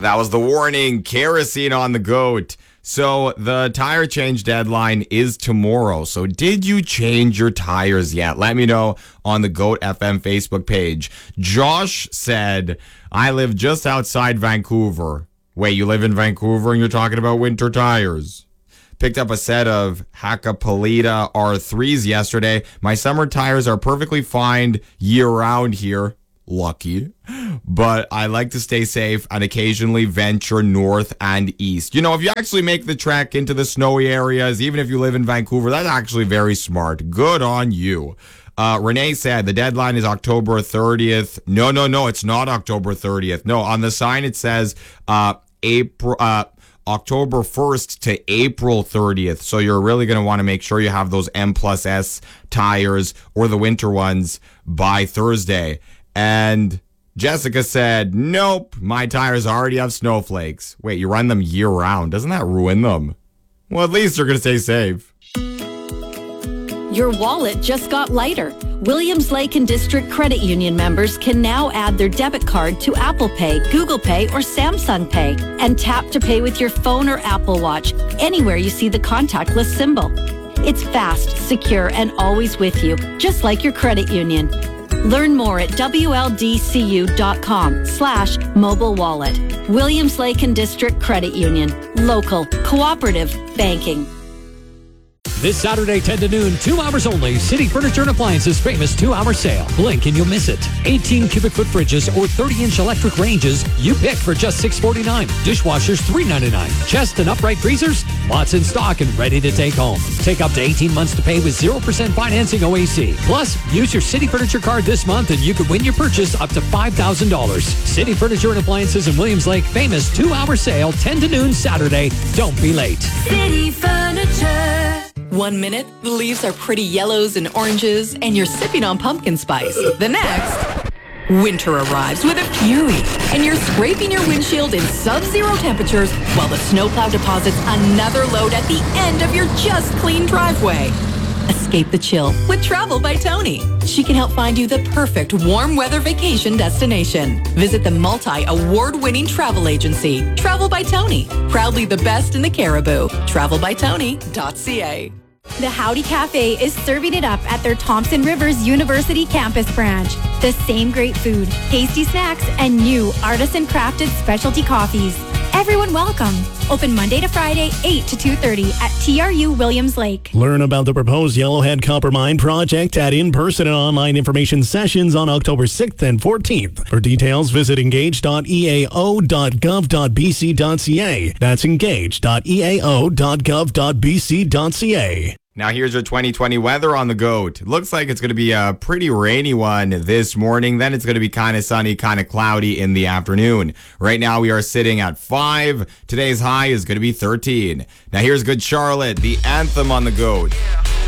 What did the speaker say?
That was the warning. Kerosene on the goat. So the tire change deadline is tomorrow. So did you change your tires yet? Let me know on the GOAT FM Facebook page. Josh said, I live just outside Vancouver. Wait, you live in Vancouver and you're talking about winter tires? Picked up a set of Hakkapeliitta R3s yesterday. My summer tires are perfectly fine year-round here. Lucky. But I like to stay safe and occasionally venture north and east. You know, if you actually make the trek into the snowy areas, even if you live in Vancouver, that's actually very smart. Good on you. Renee said the deadline is October 30th. No, it's not October 30th. No, on the sign it says October 1st to April 30th. So you're really going to want to make sure you have those M+S tires or the winter ones by Thursday. And Jessica said, nope, my tires already have snowflakes. Wait, you run them year round. Doesn't that ruin them? Well, at least they're going to stay safe. Your wallet just got lighter. Williams Lake and District Credit Union members can now add their debit card to Apple Pay, Google Pay, or Samsung Pay and tap to pay with your phone or Apple Watch anywhere you see the contactless symbol. It's fast, secure, and always with you, just like your credit union. Learn more at wldcu.com/mobile wallet. Williams Lake and District Credit Union. Local, cooperative banking. This Saturday, 10 to noon, 2 hours only, City Furniture and Appliances famous 2-hour sale. Blink and you'll miss it. 18 cubic foot fridges or 30-inch electric ranges, you pick for just $649. Dishwashers, $399. Chest and upright freezers, lots in stock and ready to take home. Take up to 18 months to pay with 0% financing OAC. Plus, use your City Furniture card this month and you could win your purchase up to $5,000. City Furniture and Appliances in Williams Lake famous 2-hour sale, 10 to noon Saturday. Don't be late. City Furniture. 1 minute, the leaves are pretty yellows and oranges, and you're sipping on pumpkin spice. The next, winter arrives with a fury, and you're scraping your windshield in sub-zero temperatures while the snowplow deposits another load at the end of your just clean driveway. Escape the chill with Travel by Tony. She can help find you the perfect warm weather vacation destination. Visit the multi-award-winning travel agency, Travel by Tony. Proudly the best in the Cariboo. TravelByTony.ca. The Howdy Cafe is serving it up at their Thompson Rivers University campus branch. The same great food, tasty snacks, and new artisan-crafted specialty coffees. Everyone welcome. Open Monday to Friday, 8 to 2:30 at TRU Williams Lake. Learn about the proposed Yellowhead Copper Mine project at in-person and online information sessions on October 6th and 14th. For details, visit engage.eao.gov.bc.ca. That's engage.eao.gov.bc.ca. Now here's your 2020 weather on the GOAT. Looks like it's going to be a pretty rainy one this morning. Then it's going to be kind of sunny, kind of cloudy in the afternoon. Right now we are sitting at 5. Today's high is going to be 13. Now here's Good Charlotte, the anthem on the GOAT.